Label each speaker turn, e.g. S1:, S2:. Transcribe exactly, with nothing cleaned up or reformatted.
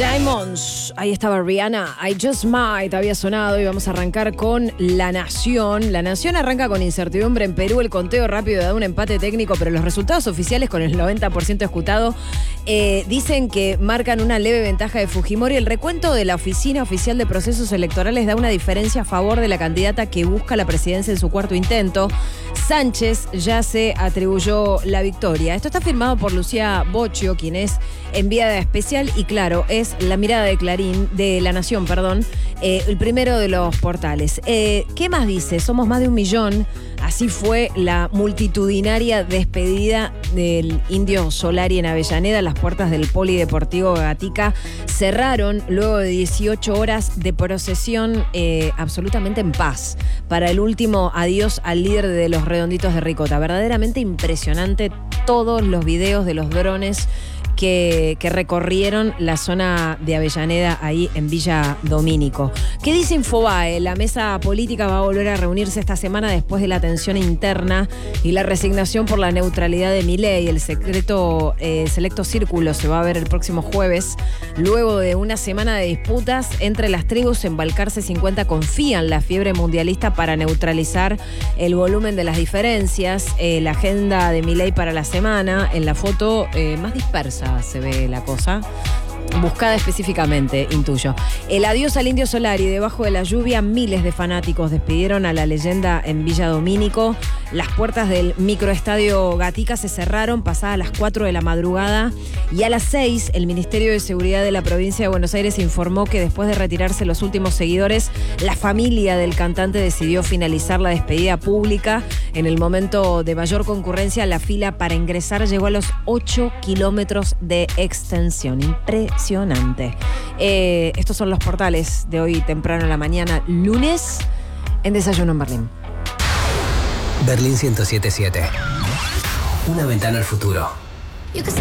S1: Diamonds, ahí estaba Rihanna, I Just Might había sonado y vamos a arrancar con La Nación. La Nación arranca con incertidumbre en Perú, el conteo rápido da un empate técnico, pero los resultados oficiales con el noventa por ciento escrutado eh, dicen que marcan una leve ventaja de Fujimori. El recuento de la Oficina Oficial de Procesos Electorales da una diferencia a favor de la candidata que busca la presidencia en su cuarto intento. Sánchez ya se atribuyó la victoria. Esto está firmado por Lucía Bocchio, quien es enviada especial y claro, es la mirada de Clarín, de La Nación, perdón, eh, el primero de los portales. Eh, ¿Qué más dice? Somos más de un millón. Así fue la multitudinaria despedida del Indio Solari en Avellaneda. Las puertas del Polideportivo Gatica cerraron luego de dieciocho horas de procesión eh, absolutamente en paz para el último adiós al líder de los Redonditos de Ricota. Verdaderamente impresionante todos los videos de los drones Que, que recorrieron la zona de Avellaneda ahí en Villa Domínico. ¿Qué dice Infobae? La mesa política va a volver a reunirse esta semana después de la tensión interna y la resignación por la neutralidad de Milei. El secreto, eh, selecto círculo se va a ver el próximo jueves. Luego de una semana de disputas entre las tribus en Balcarce cincuenta confían la fiebre mundialista para neutralizar el volumen de las diferencias. Eh, la agenda de Milei para la semana, en la foto eh, más dispersa se ve la cosa. Buscada específicamente, intuyo. El adiós al Indio Solari. Debajo de la lluvia, miles de fanáticos despidieron a la leyenda en Villa Domínico. Las puertas del microestadio Gatica se cerraron pasadas las cuatro de la madrugada y a las seis el Ministerio de Seguridad de la provincia de Buenos Aires informó que después de retirarse los últimos seguidores, la familia del cantante decidió finalizar la despedida pública. En el momento de mayor concurrencia, la fila para ingresar llegó a los ocho kilómetros de extensión. Impresionante. Impresionante. Eh, estos son los portales de hoy temprano en la mañana, lunes, en Desayuno en Berlín.
S2: Berlín ciento siete punto siete. Una ventana al futuro.